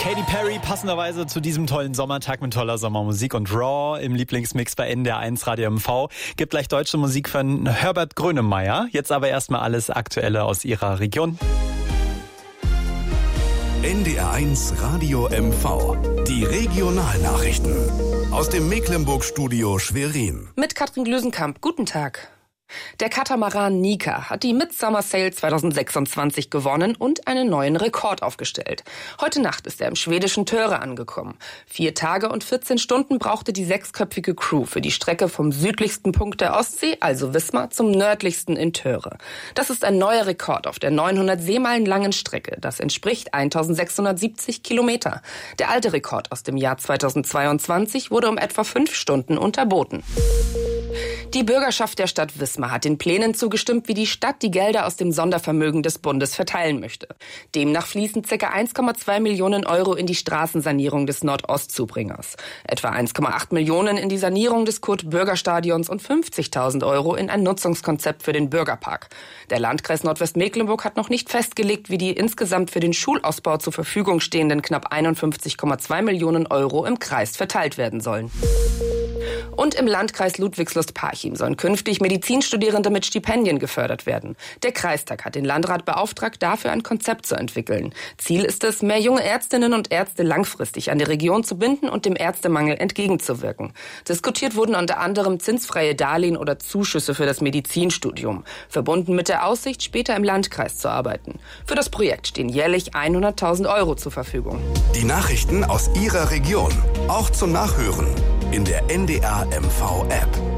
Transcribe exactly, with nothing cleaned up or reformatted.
Katy Perry, passenderweise zu diesem tollen Sommertag mit toller Sommermusik, und Raw im Lieblingsmix bei N D R eins Radio M V. Gibt gleich deutsche Musik von Herbert Grönemeyer. Jetzt aber erstmal alles Aktuelle aus Ihrer Region. N D R eins Radio M V. Die Regionalnachrichten aus dem Mecklenburg-Studio Schwerin. Mit Katrin Glösenkamp. Guten Tag. Der Katamaran Nika hat die Midsummer Sale zwanzig sechsundzwanzig gewonnen und einen neuen Rekord aufgestellt. Heute Nacht ist er im schwedischen Töre angekommen. Vier Tage und vierzehn Stunden brauchte die sechsköpfige Crew für die Strecke vom südlichsten Punkt der Ostsee, also Wismar, zum nördlichsten in Töre. Das ist ein neuer Rekord auf der neunhundert Seemeilen langen Strecke. Das entspricht eintausendsechshundertsiebzig Kilometer. Der alte Rekord aus dem Jahr zweitausendzweiundzwanzig wurde um etwa fünf Stunden unterboten. Die Bürgerschaft der Stadt Wismar hat den Plänen zugestimmt, wie die Stadt die Gelder aus dem Sondervermögen des Bundes verteilen möchte. Demnach fließen ca. eins Komma zwei Millionen Euro in die Straßensanierung des Nordostzubringers, etwa eins Komma acht Millionen in die Sanierung des Kurt-Bürger-Stadions und fünfzigtausend Euro in ein Nutzungskonzept für den Bürgerpark. Der Landkreis Nordwestmecklenburg hat noch nicht festgelegt, wie die insgesamt für den Schulausbau zur Verfügung stehenden knapp einundfünfzig Komma zwei Millionen Euro im Kreis verteilt werden sollen. Und im Landkreis Ludwigslust-Parchim sollen künftig Medizinstudierende mit Stipendien gefördert werden. Der Kreistag hat den Landrat beauftragt, dafür ein Konzept zu entwickeln. Ziel ist es, mehr junge Ärztinnen und Ärzte langfristig an die Region zu binden und dem Ärztemangel entgegenzuwirken. Diskutiert wurden unter anderem zinsfreie Darlehen oder Zuschüsse für das Medizinstudium, verbunden mit der Aussicht, später im Landkreis zu arbeiten. Für das Projekt stehen jährlich hunderttausend Euro zur Verfügung. Die Nachrichten aus Ihrer Region, auch zum Nachhören in der N D R M V App.